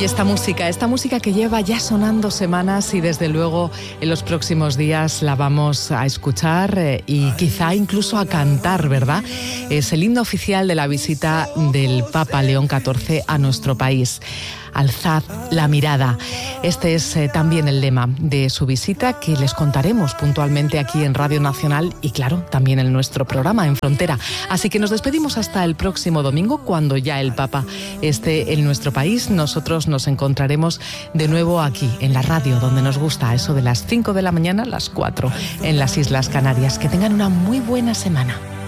Y esta música que lleva ya sonando semanas y desde luego en los próximos días la vamos a escuchar y quizá incluso a cantar, ¿verdad? Es el himno oficial de la visita del Papa León XIV a nuestro país. Alzad la mirada. Este es también el lema de su visita, que les contaremos puntualmente aquí en Radio Nacional y claro, también en nuestro programa En Frontera. Así que nos despedimos hasta el próximo domingo, cuando ya el Papa esté en nuestro país. Nosotros nos encontraremos de nuevo aquí en la radio, donde nos gusta, a eso de las 5 de la mañana, las 4 en las Islas Canarias. Que tengan una muy buena semana.